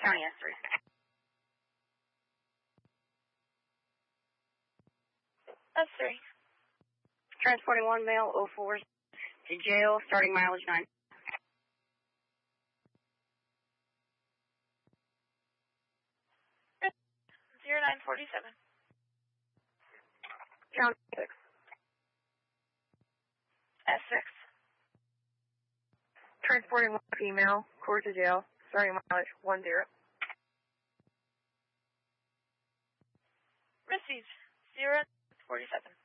County S3. S3. Transporting one male 04s to jail, starting mileage 9. 0947. County 6. S6. Transporting one female, court to jail, starting mileage 10. Received. 047.